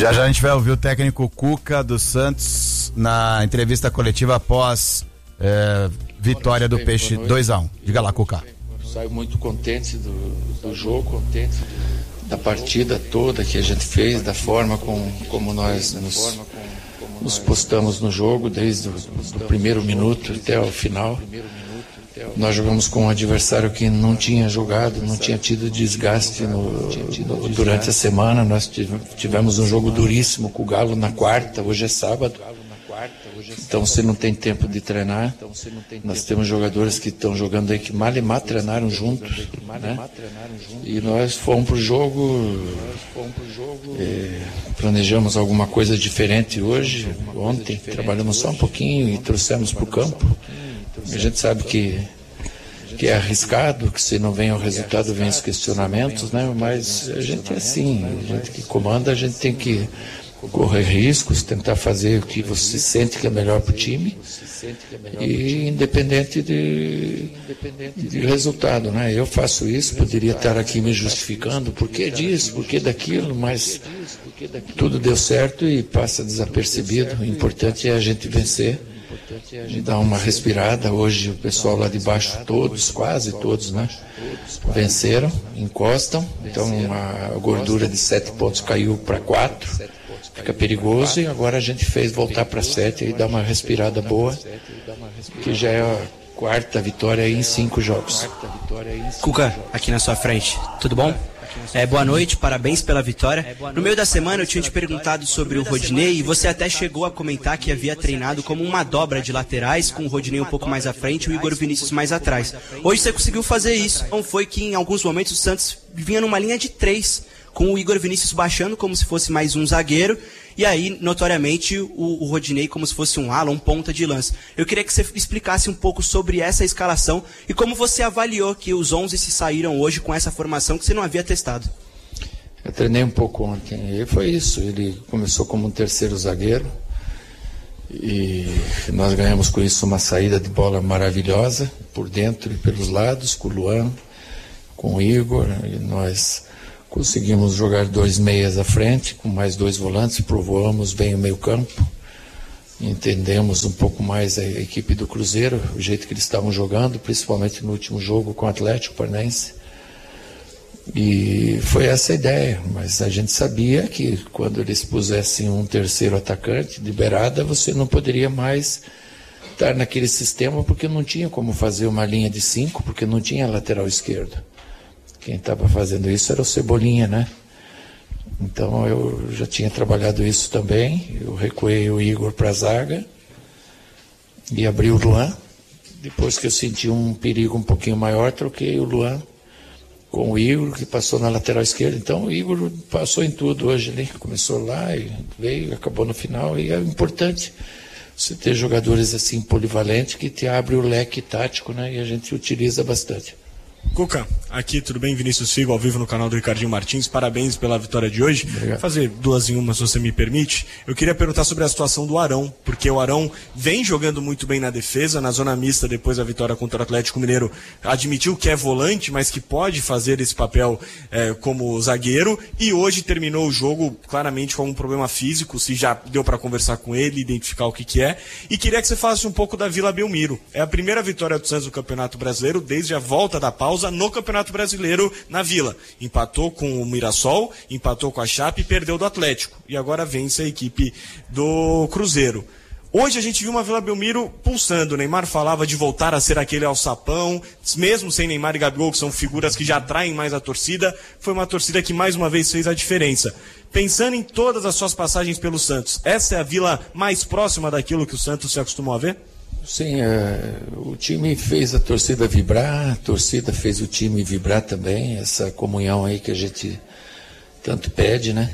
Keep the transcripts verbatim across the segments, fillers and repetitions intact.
Já já a gente vai ouvir o técnico Cuca do Santos na entrevista coletiva após é, vitória do Peixe dois a um. Diga lá, Cuca. Saio muito contente do, do jogo, contente da partida toda que a gente fez, da forma com, como nós nos, nos postamos no jogo, desde o do primeiro minuto até o final. Nós jogamos com um adversário que não tinha jogado, não tinha tido desgaste no, no, durante a semana. Nós tivemos um jogo duríssimo com o Galo na quarta, hoje é sábado. Então você não tem tempo de treinar. Nós temos jogadores que estão jogando aí que mal e mal treinaram juntos, né? E nós fomos para o jogo, é, planejamos alguma coisa diferente hoje. Ontem trabalhamos só um pouquinho e trouxemos para o campo. A gente sabe que, que é arriscado, que se não vem o resultado, vem os questionamentos, né? Mas a gente é assim, a gente que comanda, a gente tem que correr riscos, tentar fazer o que você sente que é melhor para o time, e independente de, de resultado, né? Eu faço isso, poderia estar aqui me justificando, por que disso, por que daquilo, mas tudo deu certo e passa desapercebido. O importante é a gente vencer, dar uma respirada. Hoje o pessoal lá de baixo, todos, quase todos, né, venceram, encostam, então a gordura de sete pontos caiu para quatro, fica perigoso, e agora a gente fez voltar para sete e dar uma respirada boa, que já é a quarta vitória em cinco jogos. Cuca, aqui na sua frente, tudo bom? É, boa noite, parabéns pela vitória. No meio da semana eu tinha te perguntado sobre o Rodinei e você até chegou a comentar que havia treinado como uma dobra de laterais, com o Rodinei um pouco mais à frente e o Igor Vinícius mais atrás. Hoje você conseguiu fazer isso. Então foi que em alguns momentos o Santos vinha numa linha de três, com o Igor Vinícius baixando como se fosse mais um zagueiro, e aí, notoriamente, o, o Rodinei como se fosse um ala, um ponta de lança. Eu queria que você explicasse um pouco sobre essa escalação e como você avaliou que os onze se saíram hoje com essa formação que você não havia testado. Eu treinei um pouco ontem, e foi isso. Ele começou como um terceiro zagueiro, e nós ganhamos com isso uma saída de bola maravilhosa, por dentro e pelos lados, com o Luan, com o Igor, e nós conseguimos jogar dois meias à frente, com mais dois volantes, povoamos bem o meio campo, entendemos um pouco mais a equipe do Cruzeiro, o jeito que eles estavam jogando, principalmente no último jogo com o Atlético Paranaense, e foi essa a ideia. Mas a gente sabia que quando eles pusessem um terceiro atacante de beirada, você não poderia mais estar naquele sistema, porque não tinha como fazer uma linha de cinco, porque não tinha lateral esquerdo. Quem estava fazendo isso era o Cebolinha, né? Então eu já tinha trabalhado isso também. Eu recuei o Igor para a zaga e abri o Luan. Depois que eu senti um perigo um pouquinho maior, troquei o Luan com o Igor, que passou na lateral esquerda. Então o Igor passou em tudo hoje ali. Começou lá e veio, acabou no final. E é importante você ter jogadores assim polivalentes que te abre o leque tático, né? E a gente utiliza bastante. Cuca, aqui tudo bem? Vinícius Figo, ao vivo no canal do Ricardinho Martins. Parabéns pela vitória de hoje. Obrigado. Vou fazer duas em uma, se você me permite. Eu queria perguntar sobre a situação do Arão, porque o Arão vem jogando muito bem na defesa, na zona mista, depois da vitória contra o Atlético Mineiro. Admitiu que é volante, mas que pode fazer esse papel é, como zagueiro, e hoje terminou o jogo claramente com um problema físico, se já deu para conversar com ele, identificar o que que é. E queria que você falasse um pouco da Vila Belmiro. É a primeira vitória do Santos no Campeonato Brasileiro desde a volta da pausa no Campeonato Brasileiro na Vila. Empatou com o Mirassol, empatou com a Chape e perdeu do Atlético. E agora vence a equipe do Cruzeiro. Hoje a gente viu uma Vila Belmiro pulsando. O Neymar falava de voltar a ser aquele alçapão, mesmo sem Neymar e Gabigol, que são figuras que já atraem mais a torcida. Foi uma torcida que mais uma vez fez a diferença. Pensando em todas as suas passagens pelo Santos, essa é a Vila mais próxima daquilo que o Santos se acostumou a ver? Sim, é, o time fez a torcida vibrar, a torcida fez o time vibrar também, essa comunhão aí que a gente tanto pede, né?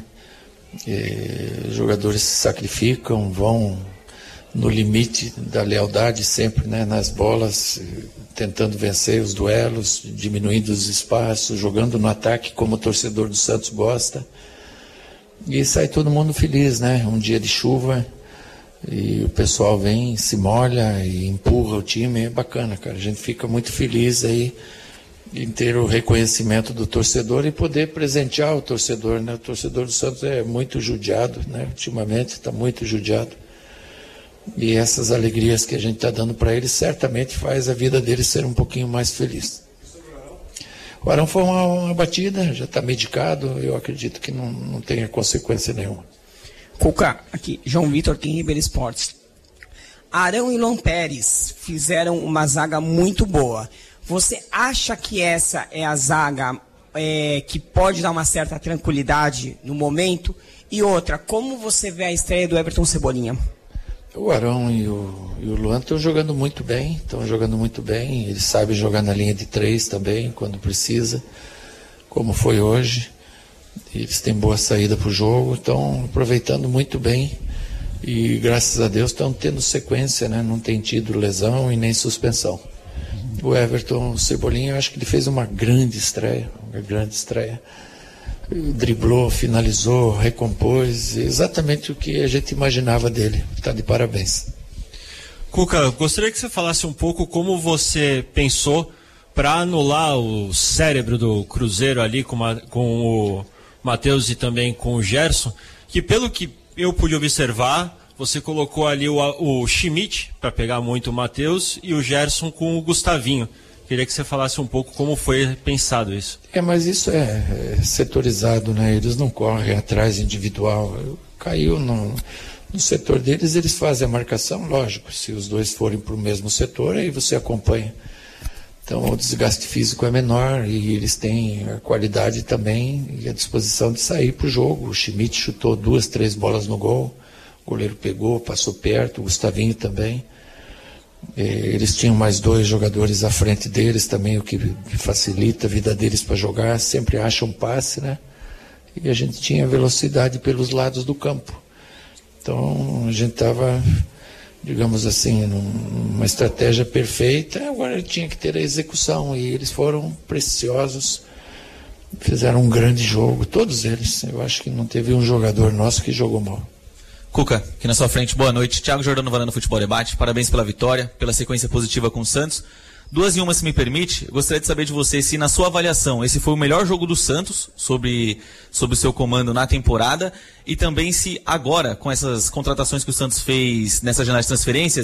E, jogadores se sacrificam, vão no limite da lealdade sempre, né? Nas bolas, tentando vencer os duelos, diminuindo os espaços, jogando no ataque como o torcedor do Santos gosta. E sai todo mundo feliz, né? Um dia de chuva, e o pessoal vem, se molha e empurra o time, é bacana, cara. A gente fica muito feliz aí em ter o reconhecimento do torcedor e poder presentear o torcedor, né? O torcedor do Santos é muito judiado, né? Ultimamente está muito judiado. E essas alegrias que a gente está dando para ele certamente faz a vida dele ser um pouquinho mais feliz. O Arão foi uma, uma batida, já está medicado, eu acredito que não, não tenha consequência nenhuma. Cuca, aqui, João Vitor, Team Ribeirão Esportes. Arão e Luan Pérez fizeram uma zaga muito boa. Você acha que essa é a zaga é, que pode dar uma certa tranquilidade no momento? E outra, como você vê a estreia do Everton Cebolinha? O Arão e o, e o Luan estão jogando muito bem, estão jogando muito bem, eles sabem jogar na linha de três também, quando precisa, como foi hoje. Eles têm boa saída para o jogo, estão aproveitando muito bem e graças a Deus estão tendo sequência, né? Não tem tido lesão e nem suspensão. O Everton Cebolinha, eu acho que ele fez uma grande estreia, uma grande estreia. Driblou, finalizou, recompôs, exatamente o que a gente imaginava dele. Está de parabéns. Cuca, gostaria que você falasse um pouco como você pensou para anular o cérebro do Cruzeiro ali com, a, com o Matheus e também com o Gerson, que pelo que eu pude observar, você colocou ali o, o Schmidt para pegar muito o Matheus e o Gerson com o Gustavinho. Queria que você falasse um pouco como foi pensado isso. É, mas isso é, é setorizado, né? Eles não correm atrás individual. Caiu no, no setor deles, eles fazem a marcação, lógico. Se os dois forem para o mesmo setor, aí você acompanha. Então o desgaste físico é menor e eles têm a qualidade também e a disposição de sair para o jogo. O Schmidt chutou duas, três bolas no gol. O goleiro pegou, passou perto, o Gustavinho também. Eles tinham mais dois jogadores à frente deles também, o que facilita a vida deles para jogar, sempre acham um passe, né? E a gente tinha velocidade pelos lados do campo. Então a gente estava, digamos assim, numa estratégia perfeita, agora tinha que ter a execução e eles foram preciosos, fizeram um grande jogo, todos eles. Eu acho que não teve um jogador nosso que jogou mal. Cuca, aqui na sua frente, boa noite. Thiago Jordano Varanda Futebol Debate, parabéns pela vitória, pela sequência positiva com o Santos. Duas em uma, se me permite, eu gostaria de saber de você se, na sua avaliação, esse foi o melhor jogo do Santos sobre, sobre o seu comando na temporada e também se agora, com essas contratações que o Santos fez nessa janela de transferências,